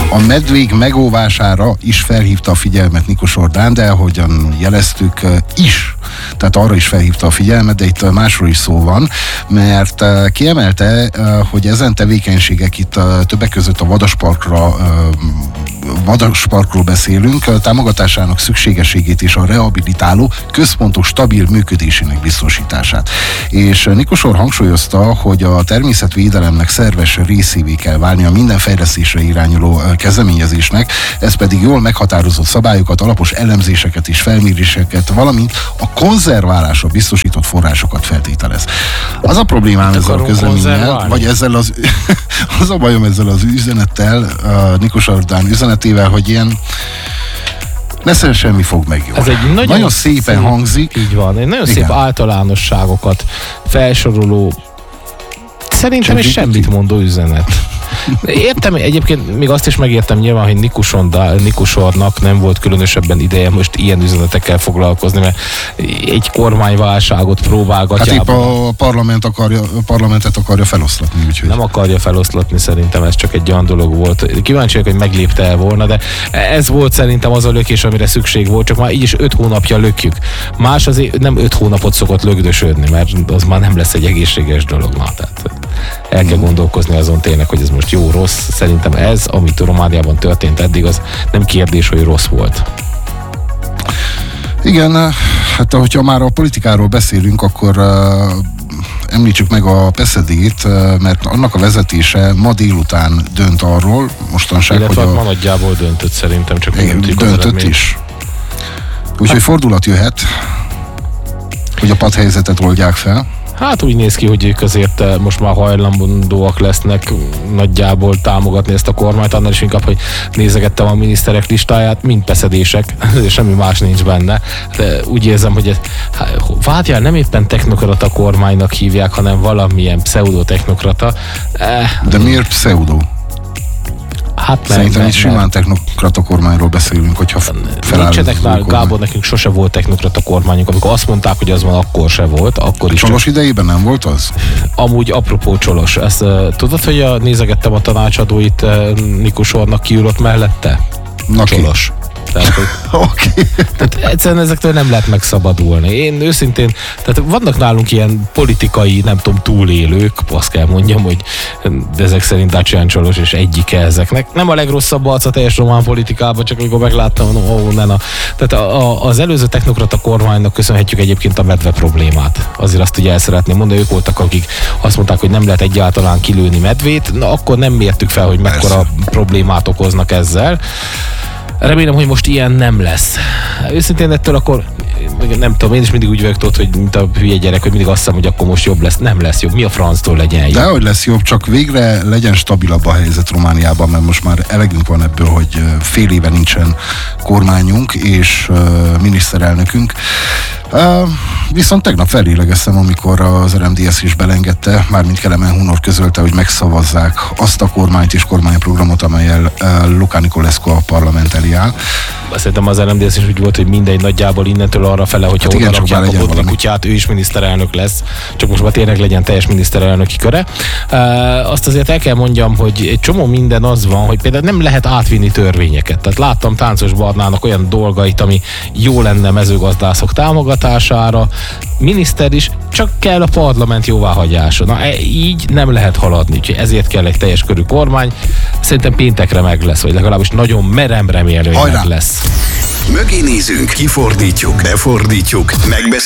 A medvék megóvására is felhívta a figyelmet Nikos Orbán, de ahogyan jeleztük is, tehát arra is felhívta a figyelmet, de itt másról is szó van, mert kiemelte, hogy ezen tevékenységek itt többek között a vadasparkról beszélünk, támogatásának szükségességét és a rehabilitáló központok stabil működésének biztosítását. És Nikos Orbán hangsúlyozta, hogy a természetvédelemnek szerves részévé kell válni a minden fejlesztésre irányuló kezdeményezésnek, ez pedig jól meghatározott szabályokat, alapos elemzéseket és felméréseket, valamint a konzerválásra biztosított forrásokat feltételez. Az a problémám ezzel a közleménnyel, vagy ezzel az a bajom ezzel az üzenettel, Nikos Orbán üzenetével, hogy ilyen nesze semmi fog megjönni. Ez egy nagyon szépen hangzik. Így van, egy nagyon szép általánosságokat felsoroló, szerintem egy semmit mondó üzenet. Értem, egyébként még azt is megértem nyilván, hogy Nikos Ornak nem volt különösebben ideje most ilyen üzenetekkel foglalkozni, mert egy kormányválságot próbálgatja. Hát épp a parlamentet akarja feloszlatni. Úgyhogy. Nem akarja feloszlatni, szerintem ez csak egy olyan dolog volt. Kíváncsiak, hogy meglépte volna, de ez volt szerintem az a lökés, amire szükség volt, csak már így is 5 hónapja lökjük. Más azért nem 5 hónapot szokott lögdösödni, mert az már nem lesz egy egészséges dolog. Tehát el kell gondolkozni azon tényleg, hogy ez most jó, rossz. Szerintem ez, amit Romániában történt eddig, az nem kérdés, hogy rossz volt. Igen, hát hogyha már a politikáról beszélünk, akkor említsük meg a PSD-t, mert annak a vezetése ma délután dönt arról, mostanság, illetve hogy ma nagyjából döntött szerintem, csak döntött is. Úgyhogy fordulat jöhet, hogy a padhelyzetet oldják fel. Hát úgy néz ki, hogy ők azért most már hajlandóak lesznek nagyjából támogatni ezt a kormányt, annál is inkább, hogy nézegettem a miniszterek listáját, mind peszedések, semmi más nincs benne. De úgy érzem, hogy várjál, nem éppen technokrata kormánynak hívják, hanem valamilyen pseudotechnokrata. De miért pseudo? Hát szerintem itt simán technokrata kormányról beszélünk, hogyha nincsenek már, Gábor, nekünk sose volt technokrata kormányunk. Amikor azt mondták, hogy az van, akkor se volt. Akkor is Csolos idejében nem volt az? Amúgy apropó Csolos. Ezt, tudod, hogy nézegettem a tanácsadóit, Nikos Ornak kiülött mellette? Csolos. Tehát egyszerűen ezektől nem lehet megszabadulni. Én őszintén, tehát vannak nálunk ilyen politikai, nem tudom, túlélők, azt kell mondjam, hogy de ezek szerint Dacian Csolos és egyike ezeknek. Nem a legrosszabb arc a teljes román politikában, csak amikor megláttam, Tehát az előző technokrata kormánynak köszönhetjük egyébként a medve problémát. Azért azt ugye el szeretném mondani, ők voltak, akik azt mondták, hogy nem lehet egyáltalán kilőni medvét, na akkor nem mértük fel, hogy mekkora problémát okoznak ezzel. Remélem, hogy most ilyen nem lesz. Őszintén ettől akkor, nem tudom, én is mindig úgy vagyok, hogy mint a hülye gyerek, hogy mindig azt hiszem, hogy akkor most jobb lesz. Nem lesz jobb. Mi a franctól legyen jobb? Dehogy lesz jobb, csak végre legyen stabilabb a helyzet Romániában, mert most már elegünk van ebből, hogy fél éve nincsen kormányunk és miniszterelnökünk. Viszont tegnap felélegeztem, amikor az RMDSZ is belengedte, mármint Kelemen Hunor közölte, hogy megszavazzák azt a kormányt és kormányprogramot, amellyel Luka Niculescu a parlament elé áll. Szerintem az RMDSZ is úgy volt, hogy mindegy nagyjából innentől arra fele, hogyha hát oda rakják a Botlik kutyát, ő is miniszterelnök lesz, csak most már tényleg legyen teljes miniszterelnöki köre. Azt azért el kell mondjam, hogy egy csomó minden az van, hogy például nem lehet átvinni törvényeket. Tehát láttam Táncos Barnának olyan dolgait, ami jó lenne mezőgazdászok támogatására, miniszter is, csak kell a parlament jóváhagyása. Na, így nem lehet haladni, úgyhogy ezért kell egy teljes körű kormány. Szerintem péntekre meg lesz, vagy legalábbis nagyon merem remélni, hogy meg lesz. Mögé nézünk, kifordítjuk, befordítjuk, megbeszéljük.